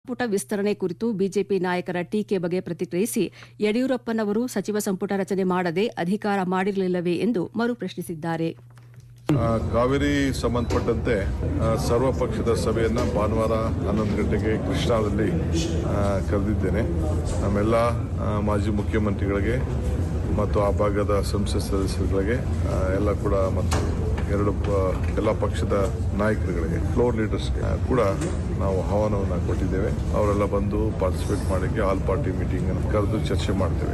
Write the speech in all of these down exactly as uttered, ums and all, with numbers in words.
ಸಂಪುಟ ವಿಸ್ತರಣೆ ಕುರಿತು ಬಿಜೆಪಿ ನಾಯಕರ ಟೀಕೆ ಬಗ್ಗೆ ಪ್ರತಿಕ್ರಿಯಿಸಿ ಯಡಿಯೂರಪ್ಪನವರು ಸಚಿವ ಸಂಪುಟ ರಚನೆ ಮಾಡದೆ ಅಧಿಕಾರ ಮಾಡಿರಲಿಲ್ಲವೇ ಎಂದು ಮರುಪ್ರಶ್ನಿಸಿದ್ದಾರೆ. ಕಾವೇರಿ ಸಂಬಂಧಪಟ್ಟಂತೆ ಸರ್ವಪಕ್ಷದ ಸಭೆಯನ್ನು ಭಾನುವಾರ ಹನ್ನೊಂದು ಗಂಟೆಗೆ ಕೃಷ್ಣಾದಲ್ಲಿ ಕರೆದಿದ್ದೇನೆ. ನಮ್ಮೆಲ್ಲ ಮಾಜಿ ಮುಖ್ಯಮಂತ್ರಿಗಳಿಗೆ ಮತ್ತು ಆ ಭಾಗದ ಸಂಸತ್ ಸದಸ್ಯರುಗಳಿಗೆ ಎಲ್ಲ ಕೂಡ ಮತ್ತು ಎರಡು ಎಲ್ಲ ಪಕ್ಷದ ನಾಯಕರುಗಳಿಗೆ ಫ್ಲೋರ್ ಲೀಡರ್ಸ್ಗೆ ಕೂಡ ನಾವು ಆಹ್ವಾನವನ್ನು ಕೊಟ್ಟಿದ್ದೇವೆ. ಅವರೆಲ್ಲ ಬಂದು ಪಾರ್ಟಿಸಿಪೇಟ್ ಮಾಡಲಿಕ್ಕೆ ಆಲ್ ಪಾರ್ಟಿ ಮೀಟಿಂಗ್ ಅನ್ನು ಕರೆದು ಚರ್ಚೆ ಮಾಡ್ತೇವೆ.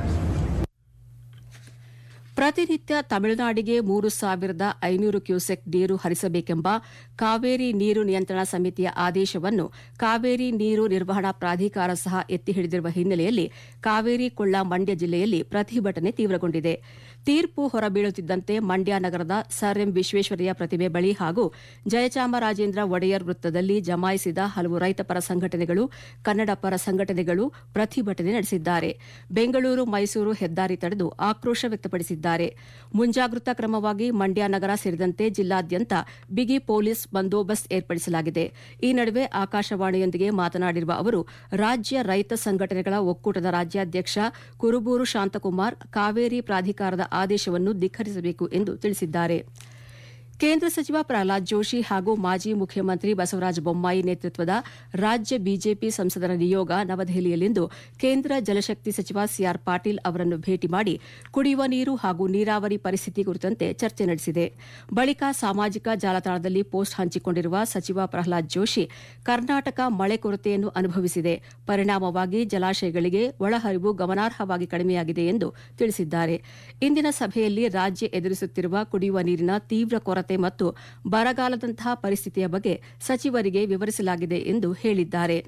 ಪ್ರತಿನಿತ್ಯ ತಮಿಳುನಾಡಿಗೆ ಮೂರು ಸಾವಿರದ ಐನೂರು ಕ್ಯೂಸೆಕ್ ನೀರು ಹರಿಸಬೇಕೆಂಬ ಕಾವೇರಿ ನೀರು ನಿಯಂತ್ರಣ ಸಮಿತಿಯ ಆದೇಶವನ್ನು ಕಾವೇರಿ ನೀರು ನಿರ್ವಹಣಾ ಪ್ರಾಧಿಕಾರ ಸಹ ಎತ್ತಿ ಹಿಡಿದಿರುವ ಹಿನ್ನೆಲೆಯಲ್ಲಿ ಕಾವೇರಿ ಕೊಳ್ಳ ಮಂಡ್ಯ ಜಿಲ್ಲೆಯಲ್ಲಿ ಪ್ರತಿಭಟನೆ ತೀವ್ರಗೊಂಡಿದೆ. ತೀರ್ಪು ಹೊರಬೀಳುತ್ತಿದ್ದಂತೆ ಮಂಡ್ಯ ನಗರದ ಸರ್ ಎಂ ವಿಶ್ವೇಶ್ವರಯ್ಯ ಪ್ರತಿಮೆ ಬಳಿ ಹಾಗೂ ಜಯಚಾಮರಾಜೇಂದ್ರ ಒಡೆಯರ್ ವೃತ್ತದಲ್ಲಿ ಜಮಾಯಿಸಿದ ಹಲವು ರೈತಪರ ಸಂಘಟನೆಗಳು, ಕನ್ನಡ ಪರ ಸಂಘಟನೆಗಳು ಪ್ರತಿಭಟನೆ ನಡೆಸಿದ್ದಾರೆ. ಬೆಂಗಳೂರು ಮೈಸೂರು ಹೆದ್ದಾರಿ ತಡೆದು ಆಕ್ರೋಶ ವ್ಯಕ್ತಪಡಿಸಿದ್ದಾರೆ. ಮುಂಜಾಗ್ರತಾ ಕ್ರಮವಾಗಿ ಮಂಡ್ಯ ನಗರ ಸೇರಿದಂತೆ ಜಿಲ್ಲಾದ್ಯಂತ ಬಿಗಿ ಪೊಲೀಸ್ ಬಂದೋಬಸ್ತ್ ಏರ್ಪಡಿಸಲಾಗಿದೆ. ಈ ನಡುವೆ ಆಕಾಶವಾಣಿಯೊಂದಿಗೆ ಮಾತನಾಡಿರುವ ಅವರು, ರಾಜ್ಯ ರೈತ ಸಂಘಟನೆಗಳ ಒಕ್ಕೂಟದ ರಾಜ್ಯಾಧ್ಯಕ್ಷ ಕುರುಬೂರು ಶಾಂತಕುಮಾರ್ ಕಾವೇರಿ ಪ್ರಾಧಿಕಾರದ ಆದೇಶವನ್ನು ಧಿಕ್ಕರಿಸಬೇಕು ಎಂದು ತಿಳಿಸಿದ್ದಾರೆ. ಕೇಂದ್ರ ಸಚಿವ ಪ್ರಹ್ಲಾದ್ ಜೋಶಿ ಹಾಗೂ ಮಾಜಿ ಮುಖ್ಯಮಂತ್ರಿ ಬಸವರಾಜ ಬೊಮ್ಮಾಯಿ ನೇತೃತ್ವದ ರಾಜ್ಯ ಬಿಜೆಪಿ ಸಂಸದರ ನಿಯೋಗ ನವದೆಹಲಿಯಲ್ಲಿಂದು ಕೇಂದ್ರ ಜಲಶಕ್ತಿ ಸಚಿವ ಸಿಆರ್ ಪಾಟೀಲ್ ಅವರನ್ನು ಭೇಟಿ ಮಾಡಿ ಕುಡಿಯುವ ನೀರು ಹಾಗೂ ನೀರಾವರಿ ಪರಿಸ್ಥಿತಿ ಕುರಿತಂತೆ ಚರ್ಚೆ ನಡೆಸಿದೆ. ಬಳಿಕ ಸಾಮಾಜಿಕ ಜಾಲತಾಣದಲ್ಲಿ ಪೋಸ್ಟ್ ಹಂಚಿಕೊಂಡಿರುವ ಸಚಿವ ಪ್ರಹ್ಲಾದ್ ಜೋಶಿ, ಕರ್ನಾಟಕ ಮಳೆ ಕೊರತೆಯನ್ನು ಅನುಭವಿಸಿದೆ, ಪರಿಣಾಮವಾಗಿ ಜಲಾಶಯಗಳಿಗೆ ಒಳಹರಿವು ಗಮನಾರ್ಹವಾಗಿ ಕಡಿಮೆಯಾಗಿದೆ ಎಂದು ತಿಳಿಸಿದ್ದಾರೆ. ಇಂದಿನ ಸಭೆಯಲ್ಲಿ ರಾಜ್ಯ ಎದುರಿಸುತ್ತಿರುವ ಕುಡಿಯುವ ನೀರಿನ ತೀವ್ರ ಕೊರತೆ ಮತ್ತು ಬರಗಾಲದಂತಹ ಪರಿಸ್ಥಿತಿಯ ಬಗ್ಗೆ ಸಚಿವರಿಗೆ ವಿವರಿಸಲಾಗಿದೆ ಎಂದು ಹೇಳಿದ್ದಾರೆ.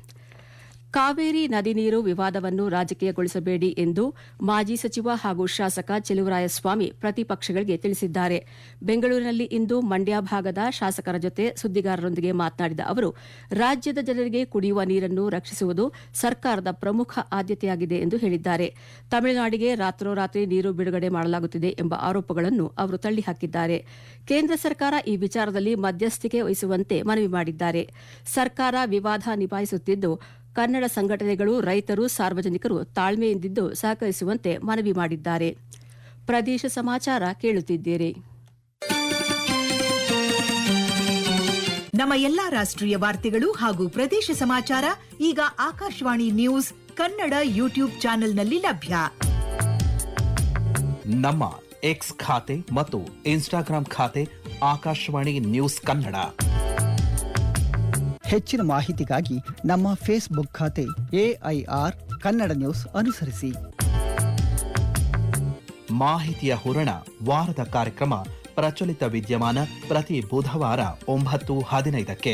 ಕಾವೇರಿ ನದಿ ನೀರು ವಿವಾದವನ್ನು ರಾಜಕೀಯಗೊಳಿಸಬೇಡಿ ಎಂದು ಮಾಜಿ ಸಚಿವ ಹಾಗೂ ಶಾಸಕ ಚೆಲುವರಾಯಸ್ವಾಮಿ ಪ್ರತಿಪಕ್ಷಗಳಿಗೆ ತಿಳಿಸಿದ್ದಾರೆ. ಬೆಂಗಳೂರಿನಲ್ಲಿ ಇಂದು ಮಂಡ್ಯ ಭಾಗದ ಶಾಸಕರ ಜೊತೆ ಸುದ್ದಿಗಾರರೊಂದಿಗೆ ಮಾತನಾಡಿದ ಅವರು, ರಾಜ್ಯದ ಜನರಿಗೆ ಕುಡಿಯುವ ನೀರನ್ನು ರಕ್ಷಿಸುವುದು ಸರ್ಕಾರದ ಪ್ರಮುಖ ಆದ್ಯತೆಯಾಗಿದೆ ಎಂದು ಹೇಳಿದ್ದಾರೆ. ತಮಿಳುನಾಡಿಗೆ ರಾತ್ರೋರಾತ್ರಿ ನೀರು ಬಿಡುಗಡೆ ಮಾಡಲಾಗುತ್ತಿದೆ ಎಂಬ ಆರೋಪಗಳನ್ನು ಅವರು ತಳ್ಳಿಹಾಕಿದ್ದಾರೆ. ಕೇಂದ್ರ ಸರ್ಕಾರ ಈ ವಿಚಾರದಲ್ಲಿ ಮಧ್ಯಸ್ಥಿಕೆ ವಹಿಸುವಂತೆ ಮನವಿ ಮಾಡಿದ್ದಾರೆ. ಸರ್ಕಾರ ವಿವಾದ ನಿಭಾಯಿಸುತ್ತಿದ್ದು, ಕನ್ನಡ ಸಂಘಟನೆಗಳು, ರೈತರು, ಸಾರ್ವಜನಿಕರು ತಾಳ್ಮೆಯಿಂದಿದ್ದು ಸಹಕರಿಸುವಂತೆ ಮನವಿ ಮಾಡಿದ್ದಾರೆ. ಪ್ರದೇಶ ಸಮಾಚಾರ ಕೇಳುತ್ತಿದ್ದೀರಿ. ನಮ್ಮ ಎಲ್ಲಾ ರಾಷ್ಟ್ರೀಯ ವಾರ್ತೆಗಳು ಹಾಗೂ ಪ್ರದೇಶ ಸಮಾಚಾರ ಈಗ ಆಕಾಶವಾಣಿ ನ್ಯೂಸ್ ಕನ್ನಡ ಯೂಟ್ಯೂಬ್ ಚಾನೆಲ್ನಲ್ಲಿ ಲಭ್ಯ. ನಮ್ಮ ಎಕ್ಸ್ ಖಾತೆ ಮತ್ತು ಇನ್ಸ್ಟಾಗ್ರಾಂ ಖಾತೆ ಆಕಾಶವಾಣಿ ನ್ಯೂಸ್ ಕನ್ನಡ. ಹೆಚ್ಚಿನ ಮಾಹಿತಿಗಾಗಿ ನಮ್ಮ ಫೇಸ್ಬುಕ್ ಖಾತೆ ಎಐಆರ್ ಕನ್ನಡ ನ್ಯೂಸ್ ಅನುಸರಿಸಿ. ಮಾಹಿತಿಯ ಹೂರಣ ವಾರದ ಕಾರ್ಯಕ್ರಮ ಪ್ರಚಲಿತ ವಿದ್ಯಮಾನ ಪ್ರತಿ ಬುಧವಾರ ಒಂಬತ್ತು ಹದಿನೈದಕ್ಕೆ.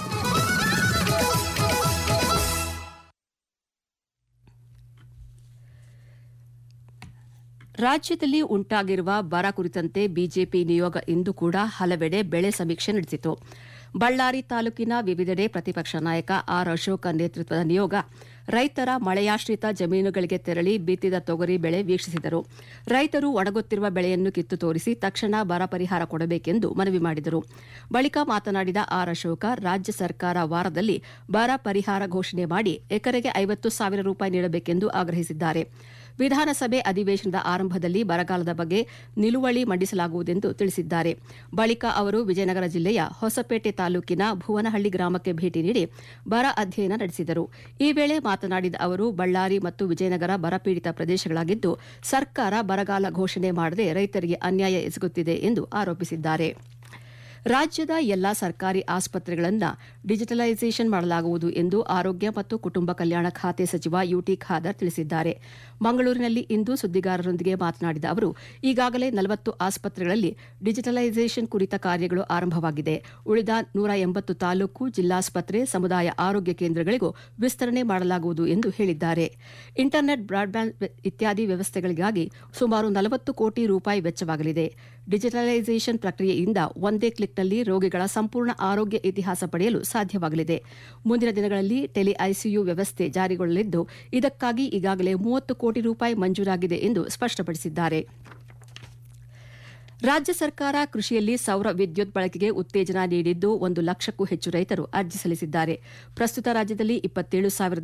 ರಾಜ್ಯದಲ್ಲಿ ಉಂಟಾಗಿರುವ ಬರ ಕುರಿತಂತೆ ಬಿಜೆಪಿ ನಿಯೋಗ ಇಂದು ಕೂಡ ಹಲವೆಡೆ ಬೆಳೆ ಸಮೀಕ್ಷೆ ನಡೆಸಿತು. ಬಳ್ಳಾರಿ ತಾಲೂಕಿನ ವಿವಿಧೆಡೆ ಪ್ರತಿಪಕ್ಷ ನಾಯಕ ಆರ್ ಅಶೋಕ ನೇತೃತ್ವದ ನಿಯೋಗ ರೈತರ ಮಳೆಯಾಶ್ರಿತ ಜಮೀನುಗಳಿಗೆ ತೆರಳಿ ಬಿತ್ತಿದ ತೊಗರಿ ಬೆಳೆ ವೀಕ್ಷಿಸಿದರು. ರೈತರು ಒಣಗುತ್ತಿರುವ ಬೆಳೆಯನ್ನು ಕಿತ್ತು ತೋರಿಸಿ ತಕ್ಷಣ ಬರ ಪರಿಹಾರ ಕೊಡಬೇಕೆಂದು ಮನವಿ ಮಾಡಿದರು. ಬಳಿಕ ಮಾತನಾಡಿದ ಆರ್ ಅಶೋಕ, ರಾಜ್ಯ ಸರ್ಕಾರ ವಾರದಲ್ಲಿ ಬರ ಪರಿಹಾರ ಘೋಷಣೆ ಮಾಡಿ ಎಕರೆಗೆ ಐವತ್ತು ಸಾವಿರ ರೂಪಾಯಿ ನೀಡಬೇಕೆಂದು ಆಗ್ರಹಿಸಿದ್ದಾರೆ. ವಿಧಾನಸಭೆ ಅಧಿವೇಶನದ ಆರಂಭದಲ್ಲಿ ಬರಗಾಲದ ಬಗ್ಗೆ ನಿಲುವಳಿ ಮಂಡಿಸಲಾಗುವುದೆಂದು ತಿಳಿಸಿದ್ದಾರೆ. ಬಳಿಕ ಅವರು ವಿಜಯನಗರ ಜಿಲ್ಲೆಯ ಹೊಸಪೇಟೆ ತಾಲೂಕಿನ ಭುವನಹಳ್ಳಿ ಗ್ರಾಮಕ್ಕೆ ಭೇಟಿ ನೀಡಿ ಬರ ಅಧ್ಯಯನ ನಡೆಸಿದರು. ಈ ವೇಳೆ ಮಾತನಾಡಿದ ಅವರು, ಬಳ್ಳಾರಿ ಮತ್ತು ವಿಜಯನಗರ ಬರಪೀಡಿತ ಪ್ರದೇಶಗಳಾಗಿದ್ದು, ಸರ್ಕಾರ ಬರಗಾಲ ಘೋಷಣೆ ಮಾಡದೆ ರೈತರಿಗೆ ಅನ್ಯಾಯ ಎಸಗುತ್ತಿದೆ ಎಂದು ಆರೋಪಿಸಿದ್ದಾರೆ. ರಾಜ್ಯದ ಎಲ್ಲಾ ಸರ್ಕಾರಿ ಆಸ್ಪತ್ರೆಗಳನ್ನು ಡಿಜಿಟಲೈಸೇಷನ್ ಮಾಡಲಾಗುವುದು ಎಂದು ಆರೋಗ್ಯ ಮತ್ತು ಕುಟುಂಬ ಕಲ್ಯಾಣ ಖಾತೆ ಸಚಿವ ಯುಟಿ ಖಾದರ್ ತಿಳಿಸಿದ್ದಾರೆ. ಮಂಗಳೂರಿನಲ್ಲಿ ಇಂದು ಸುದ್ದಿಗಾರರೊಂದಿಗೆ ಮಾತನಾಡಿದ ಅವರು, ಈಗಾಗಲೇ ನಲವತ್ತು ಆಸ್ಪತ್ರೆಗಳಲ್ಲಿ ಡಿಜಿಟಲೈಸೇಷನ್ ಕುರಿತ ಕಾರ್ಯಗಳು ಆರಂಭವಾಗಿದೆ. ಉಳಿದ ನೂರ ಎಂಬತ್ತು ತಾಲೂಕು, ಜಿಲ್ಲಾಸ್ಪತ್ರೆ, ಸಮುದಾಯ ಆರೋಗ್ಯ ಕೇಂದ್ರಗಳಿಗೂ ವಿಸ್ತರಣೆ ಮಾಡಲಾಗುವುದು ಎಂದು ಹೇಳಿದ್ದಾರೆ. ಇಂಟರ್ನೆಟ್, ಬ್ರಾಡ್ಬ್ಯಾಂಡ್ ಇತ್ಯಾದಿ ವ್ಯವಸ್ಥೆಗಳಿಗಾಗಿ ಸುಮಾರು ನಲವತ್ತು ಕೋಟಿ ರೂಪಾಯಿ ವೆಚ್ಚವಾಗಲಿದೆ. ಡಿಜಿಟಲೈಸೇಷನ್ ಪ್ರಕ್ರಿಯೆಯಿಂದ ಒಂದೇ ಕ್ಲಿಕ್ನಲ್ಲಿ ರೋಗಿಗಳ ಸಂಪೂರ್ಣ ಆರೋಗ್ಯ ಇತಿಹಾಸ ಪಡೆಯಲು ಸಾಧ್ಯವಾಗಲಿದೆ. ಮುಂದಿನ ದಿನಗಳಲ್ಲಿ ಟೆಲಿ ಐಸಿಯು ವ್ಯವಸ್ಥೆ ಜಾರಿಗೊಳ್ಳಲಿದ್ದು, ಇದಕ್ಕಾಗಿ ಈಗಾಗಲೇ ಮೂವತ್ತು ಕೋಟಿ ರೂಪಾಯಿ ಮಂಜೂರಾಗಿದೆ ಎಂದು ಸ್ಪಷ್ಟಪಡಿಸಿದ್ದಾರೆ. ರಾಜ್ಯ ಸರ್ಕಾರ ಕೃಷಿಯಲ್ಲಿ ಸೌರ ವಿದ್ಯುತ್ ಬಳಕೆಗೆ ಉತ್ತೇಜನ ನೀಡಿದ್ದು ಒಂದು ಲಕ್ಷಕ್ಕೂ ಹೆಚ್ಚು ರೈತರು ಅರ್ಜಿ ಸಲ್ಲಿಸಿದ್ದಾರೆ. ಪ್ರಸ್ತುತ ರಾಜ್ಯದಲ್ಲಿ ಇಪ್ಪತ್ತೇಳು ಸಾವಿರದ